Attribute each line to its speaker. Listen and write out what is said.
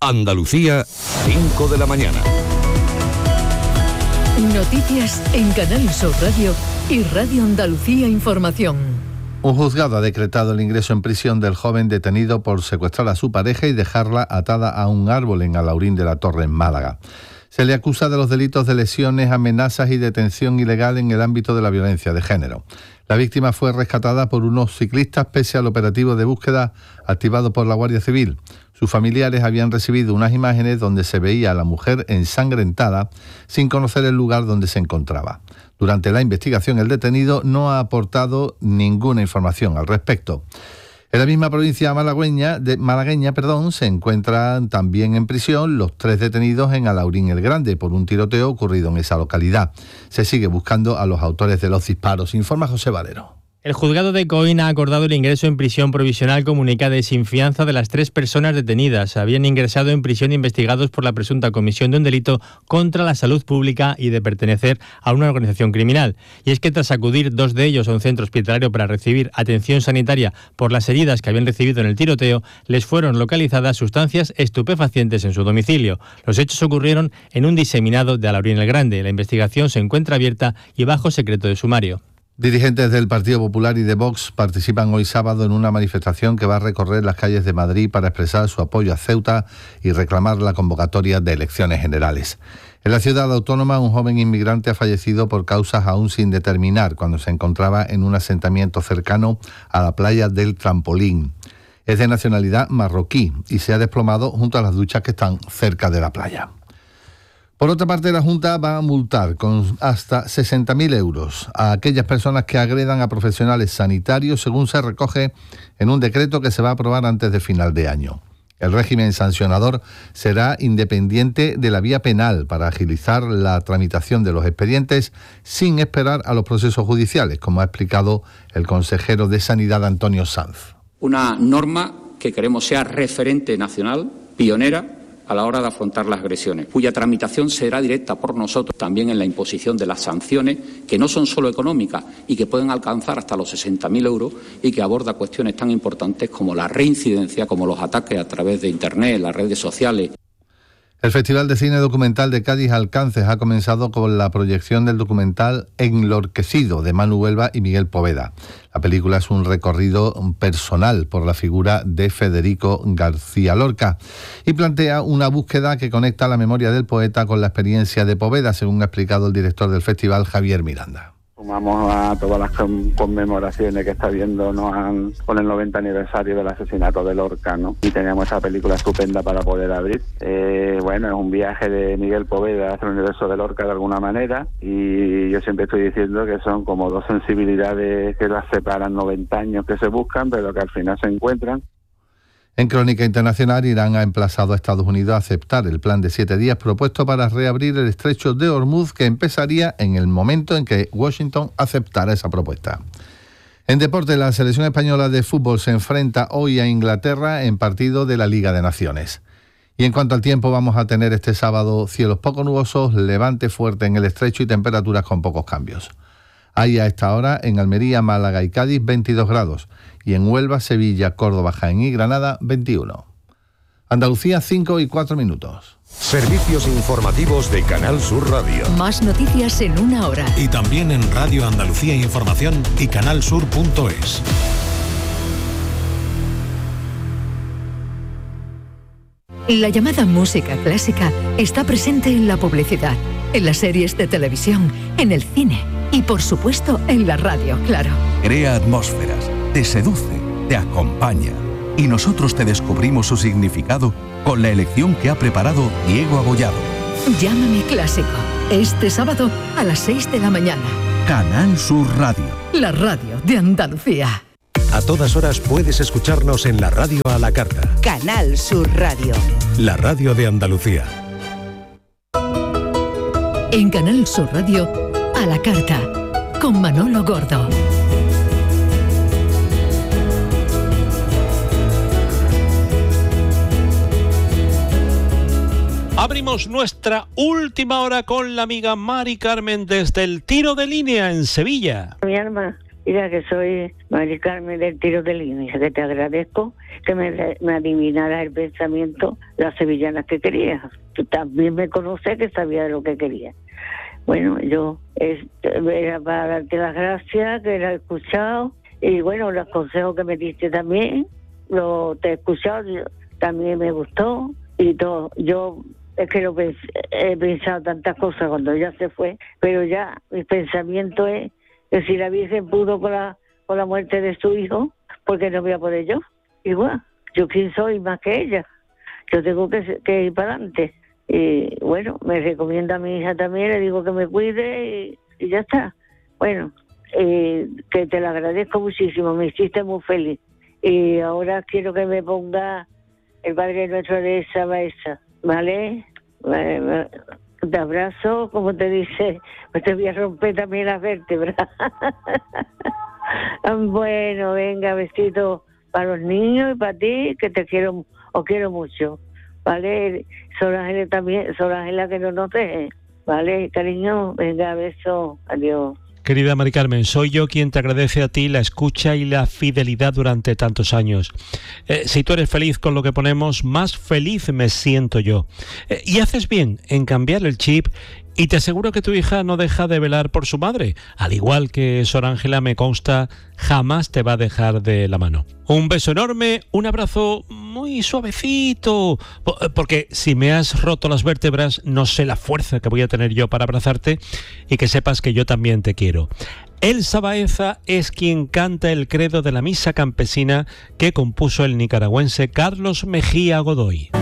Speaker 1: Andalucía, 5 de la mañana.
Speaker 2: Noticias en Canal Sur Radio y Radio Andalucía Información.
Speaker 3: Un juzgado ha decretado el ingreso en prisión del joven detenido por secuestrar a su pareja y dejarla atada a un árbol en Alhaurín de la Torre, en Málaga. Se le acusa de los delitos de lesiones, amenazas y detención ilegal en el ámbito de la violencia de género. La víctima fue rescatada por unos ciclistas pese al operativo de búsqueda activado por la Guardia Civil. Sus familiares habían recibido unas imágenes donde se veía a la mujer ensangrentada sin conocer el lugar donde se encontraba. Durante la investigación, el detenido no ha aportado ninguna información al respecto. En la misma provincia malagueña, se encuentran también en prisión los 3 detenidos en Alhaurín el Grande por un tiroteo ocurrido en esa localidad. Se sigue buscando a los autores de los disparos, informa José Valero.
Speaker 4: El juzgado de Coín ha acordado el ingreso en prisión provisional comunicada y sin fianza de las 3 personas detenidas. Habían ingresado en prisión investigados por la presunta comisión de un delito contra la salud pública y de pertenecer a una organización criminal. Y es que tras acudir 2 de ellos a un centro hospitalario para recibir atención sanitaria por las heridas que habían recibido en el tiroteo, les fueron localizadas sustancias estupefacientes en su domicilio. Los hechos ocurrieron en un diseminado de Alhaurín el Grande. La investigación se encuentra abierta y bajo secreto de sumario.
Speaker 3: Dirigentes del Partido Popular y de Vox participan hoy sábado en una manifestación que va a recorrer las calles de Madrid para expresar su apoyo a Ceuta y reclamar la convocatoria de elecciones generales. En la ciudad autónoma, un joven inmigrante ha fallecido por causas aún sin determinar cuando se encontraba en un asentamiento cercano a la playa del Trampolín. Es de nacionalidad marroquí y se ha desplomado junto a las duchas que están cerca de la playa. Por otra parte, la Junta va a multar con hasta 60.000 euros a aquellas personas que agredan a profesionales sanitarios, según se recoge en un decreto que se va a aprobar antes de final de año. El régimen sancionador será independiente de la vía penal para agilizar la tramitación de los expedientes sin esperar a los procesos judiciales, como ha explicado el consejero de Sanidad, Antonio Sanz.
Speaker 5: Una norma que queremos sea referente nacional, pionera, a la hora de afrontar las agresiones, cuya tramitación será directa por nosotros también en la imposición de las sanciones, que no son solo económicas y que pueden alcanzar hasta los 60.000 euros y que aborda cuestiones tan importantes como la reincidencia, como los ataques a través de Internet, las redes sociales.
Speaker 3: El Festival de Cine Documental de Cádiz Alcances ha comenzado con la proyección del documental Enlorquecido de Manu Huelva y Miguel Poveda. La película es un recorrido personal por la figura de Federico García Lorca y plantea una búsqueda que conecta la memoria del poeta con la experiencia de Poveda, según ha explicado el director del festival, Javier Miranda.
Speaker 6: Sumamos a todas las conmemoraciones que está viendo con el 90 aniversario del asesinato de Lorca, ¿no? Y teníamos esa película estupenda para poder abrir. Es un viaje de Miguel Poveda hacia el universo de Lorca de alguna manera, y yo siempre estoy diciendo que son como 2 sensibilidades que las separan 90 años que se buscan, pero que al final se encuentran.
Speaker 3: En Crónica Internacional, Irán ha emplazado a Estados Unidos a aceptar el plan de 7 días propuesto para reabrir el estrecho de Hormuz, que empezaría en el momento en que Washington aceptara esa propuesta. En deporte, la selección española de fútbol se enfrenta hoy a Inglaterra en partido de la Liga de Naciones. Y en cuanto al tiempo, vamos a tener este sábado cielos poco nubosos, levante fuerte en el estrecho y temperaturas con pocos cambios. Hay a esta hora en Almería, Málaga y Cádiz 22 grados y en Huelva, Sevilla, Córdoba, Jaén y Granada 21. Andalucía 5 y 4 minutos.
Speaker 1: Servicios informativos de Canal Sur Radio.
Speaker 2: Más noticias en 1 hora.
Speaker 7: Y también en Radio Andalucía Información y canalsur.es.
Speaker 2: La llamada música clásica está presente en la publicidad, en las series de televisión, en el cine y, por supuesto, en la radio, claro.
Speaker 8: Crea atmósferas, te seduce, te acompaña. Y nosotros te descubrimos su significado con la elección que ha preparado Diego Abollado.
Speaker 2: Llámame Clásico, este sábado a las 6 de la mañana.
Speaker 8: Canal Sur Radio.
Speaker 2: La radio de Andalucía.
Speaker 7: A todas horas puedes escucharnos en la radio a la carta.
Speaker 9: Canal Sur Radio.
Speaker 7: La radio de Andalucía.
Speaker 2: En Canal Sur Radio, a la carta, con Manolo Gordo.
Speaker 10: Abrimos nuestra última hora con la amiga Mari Carmen desde el Tiro de Línea en Sevilla.
Speaker 11: Mi alma, Mira, que soy Mari Carmen del Tiro de Línea, que te agradezco que me adivinaras el pensamiento, las sevillanas que querías. Tú también me conoces, que sabía lo que quería. Bueno, yo era para darte las gracias, que la he escuchado, y bueno, los consejos que me diste también, te he escuchado, también me gustó, y todo. Yo es que he pensado tantas cosas cuando ella se fue, pero ya mi pensamiento es que si la Virgen pudo con la muerte de su hijo, ¿por qué no voy a poder yo? Igual, yo quién soy más que ella, yo tengo que ir para adelante. Y bueno, me recomienda a mi hija también, le digo que me cuide y ya está. Bueno, que te lo agradezco muchísimo, me hiciste muy feliz. Y ahora quiero que me ponga el Padre Nuestro de esa maestra, ¿vale? Te abrazo, como te dice, pues te voy a romper también las vértebras. Bueno, venga, besito para los niños y para ti, que os quiero mucho, ¿vale? Sor Ángela también, Sor Ángela, que no nos deje, ¿vale? Cariño, venga, beso, adiós.
Speaker 10: Querida Mari Carmen, soy yo quien te agradece a ti la escucha y la fidelidad durante tantos años. Si tú eres feliz con lo que ponemos, más feliz me siento yo. Y haces bien en cambiar el chip, y te aseguro que tu hija no deja de velar por su madre. Al igual que Sor Ángela, me consta, jamás te va a dejar de la mano. Un beso enorme, un abrazo muy suavecito, porque si me has roto las vértebras, no sé la fuerza que voy a tener yo para abrazarte, y que sepas que yo también te quiero. Elsa Baeza es quien canta el credo de la misa campesina que compuso el nicaragüense Carlos Mejía Godoy.